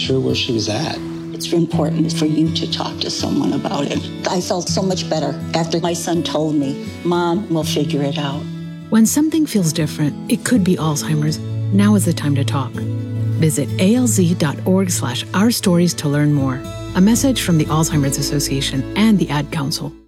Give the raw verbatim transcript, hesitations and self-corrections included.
sure where she was at. It's important for you to talk to someone about it. I felt so much better after my son told me, Mom, we'll figure it out. When something feels different, it could be Alzheimer's. Now is the time to talk. Visit alz.org slash our stories to learn more. A message from the Alzheimer's Association and the Ad Council.